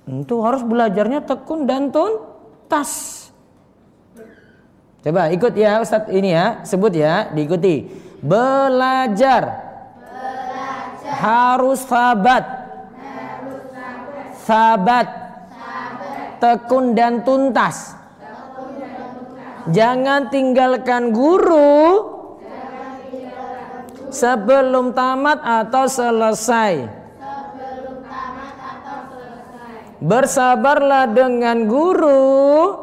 Itu harus belajarnya tekun dan tuntas. Coba ikut ya Ustadz ini ya, sebut ya, diikuti. Belajar. Harus sabat. Sabat. Tekun dan tuntas. Jangan tinggalkan guru sebelum tamat atau selesai. Bersabarlah dengan guru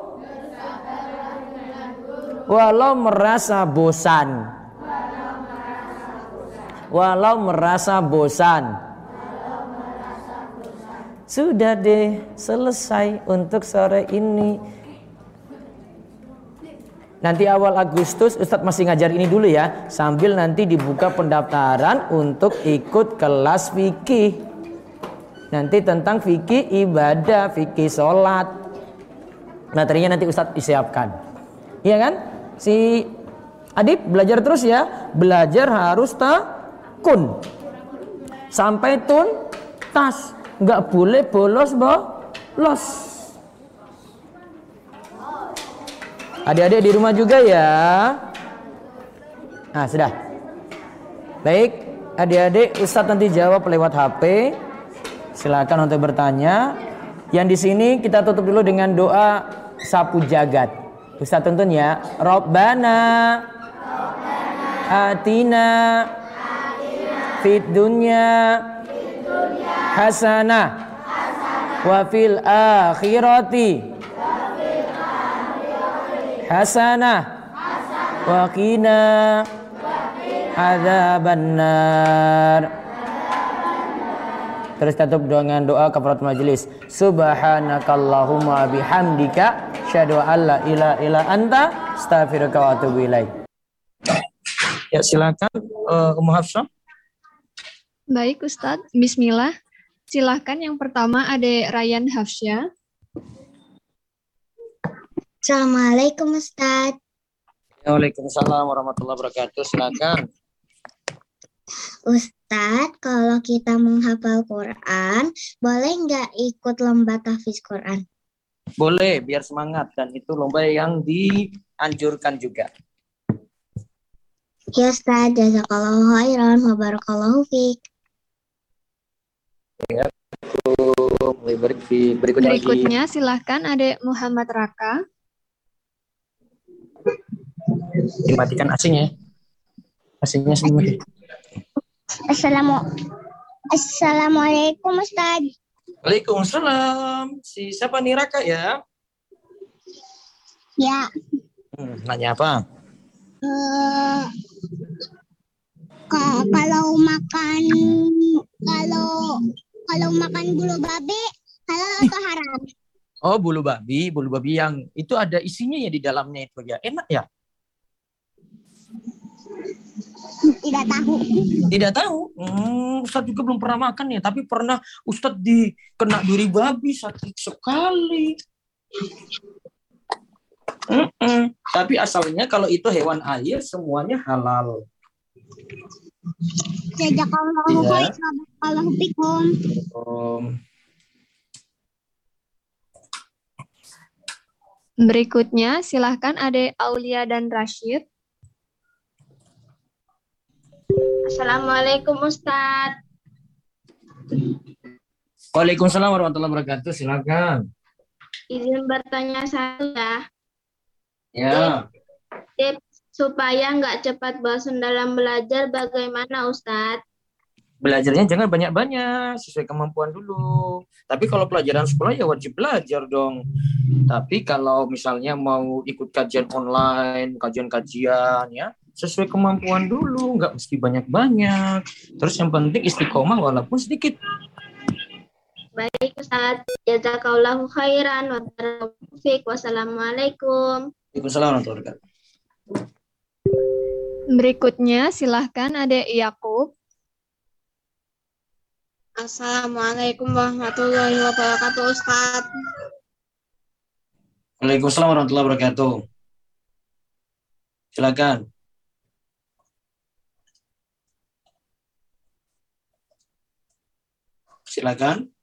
walau merasa bosan. Walau merasa bosan. Sudah deh, selesai untuk sore ini. Nanti awal Agustus Ustadz masih ngajar ini dulu ya, sambil nanti dibuka pendaftaran untuk ikut kelas fikih. Nanti tentang fikih ibadah, fikih sholat. Materinya nanti Ustadz siapkan. Iya kan? Si Adib belajar terus ya. Belajar harus tekun sampai tuntas. Nggak boleh bolos. Adik-adik di rumah juga ya. Nah sudah. Baik, adik-adik Ustadz nanti jawab lewat HP. Silakan untuk bertanya. Yang di sini kita tutup dulu dengan doa sapu jagat. Ustaz tuntun ya. Rabbana atina fid dunya hasanah wa fil akhirati hasanah wa qina adzabannar. Terus tutup dengan doa kafaratul majelis. Subhanakallahumma bihamdika asyhadu an la ilaha illa anta astaghfiruka wa atubu ilaik. Ya silakan Ummu Hafsah. Baik Ustadz, bismillah. Silahkan yang pertama Adek Ryan Hafsyah. Assalamualaikum Ustadz. Waalaikumsalam warahmatullahi wabarakatuh. Silakan. Ustadz, kalau kita menghafal Quran, boleh nggak ikut lomba tahfiz Quran? Boleh, biar semangat. Dan itu lomba yang dianjurkan juga. Ya Ustadz, jazakallahu khairan wa barakallahu fiik. Ya, berikutnya silahkan Adek Muhammad Raka. Dimatikan asingnya. Asingnya semua. Assalamualaikum Ustadz. Waalaikumsalam. Si siapa nih Raka ya? Ya. Nanya apa? Kalau makan bulu babi halal atau haram? Oh, bulu babi yang itu ada isinya ya di dalamnya itu ya. Enak ya? Tidak tahu. Ustadz juga belum pernah makan ya, tapi pernah Ustadz kena duri babi sakit sekali. Tapi asalnya kalau itu hewan air semuanya halal. Jazakallahu khairan wa barakallahu fikum. Berikutnya silahkan Adek Aulia dan Rashid. Assalamualaikum Ustadz. Waalaikumsalam warahmatullahi wabarakatuh. Silakan. Izin bertanya satu ya. Ya. Tips supaya nggak cepat bosan dalam belajar bagaimana Ustadz? Belajarnya jangan banyak-banyak, sesuai kemampuan dulu. Tapi kalau pelajaran sekolah ya wajib belajar dong. Tapi kalau misalnya mau ikut kajian online, kajian-kajian ya, sesuai kemampuan dulu, nggak mesti banyak-banyak. Terus yang penting istiqomah walaupun sedikit. Baik Ustadz, jazakallahu khairan wa barakallahu fiik. Wassalamualaikum. Waalaikumsalam warahmatullahi wabarakatuh. Berikutnya silahkan Adek Yakub. Assalamualaikum warahmatullahi wabarakatuh Ustadz. Waalaikumsalam warahmatullahi wabarakatuh. Silakan. Silakan.